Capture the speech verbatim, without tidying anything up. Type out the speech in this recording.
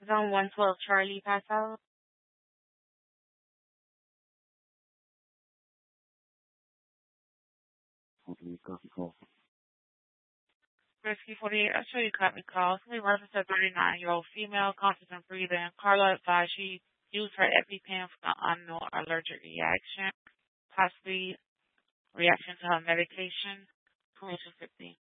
It's on one twelve Charlie Pass out. Okay, copy call. Risky forty-eight, I'll show you copy call. Somebody referenced a thirty-nine-year-old female, conscious and breathing. Carla advised she used her EpiPen for an unknown allergic reaction, possibly reaction to her medication. twenty-two fifty.